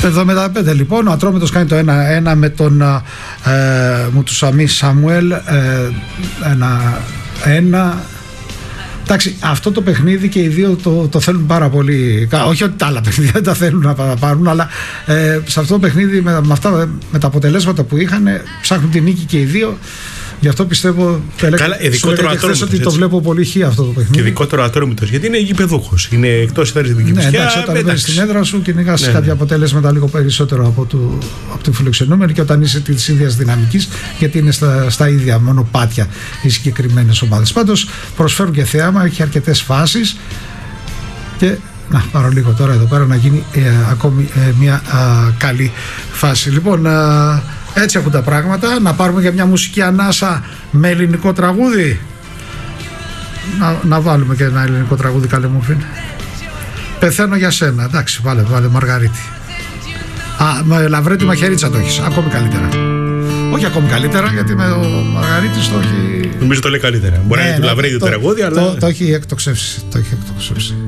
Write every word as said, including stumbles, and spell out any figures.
Στο εβδομήντα πέντε λοιπόν ο Ατρόμητος κάνει το ένα ένα με τον ε, Μουτουσαμί Σαμουέλ, ε, ένα ένα. Εντάξει, αυτό το παιχνίδι και οι δύο το, το θέλουν πάρα πολύ. Όχι ότι τα άλλα παιχνίδια δεν τα θέλουν να πάρουν, αλλά ε, σε αυτό το παιχνίδι με, με, αυτά, με τα αποτελέσματα που είχαν, ψάχνουν την νίκη και οι δύο. Γι' αυτό πιστεύω ότι το βλέπω πολύ χ αυτό το παιχνίδι. Και ειδικότερο Ατρόμητος, γιατί είναι γηπεδούχος. Είναι εκτός έδρας στην Κηφισιά. Ναι, εντάξει, όταν βρίσκεις στην έδρα σου κυνηγάς ναι, κάποια ναι. αποτέλεσματα λίγο περισσότερο από, του, από την φιλοξενούμενη, και όταν είσαι της ίδιας δυναμικής, γιατί είναι στα, στα ίδια μονοπάτια οι συγκεκριμένες ομάδες. Πάντως προσφέρουν και θέαμα, έχει αρκετές φάσεις. Και να πάρω λίγο τώρα εδώ πέρα να γίνει ε, ακόμη ε, μια α, καλή φάση. Λοιπόν, α, έτσι έχουν τα πράγματα. Να πάρουμε για μια μουσική ανάσα με ελληνικό τραγούδι. Να, να βάλουμε και ένα ελληνικό τραγούδι, καλέ μου φίλε. Πεθαίνω για σένα. Εντάξει, βάλε, βάλε Μαργαρίτη. Α, με Λαβρέτη Μαχαιρίτσα το έχεις. Ακόμη καλύτερα. Όχι ακόμη καλύτερα, γιατί με ο Μαργαρίτης το έχει. Νομίζω το λέει καλύτερα. Μπορεί ναι, να είναι του Λαβρέτη το τραγούδι, αλλά. Το, το έχει εκτοξεύσει. Το έχει εκτοξεύσει.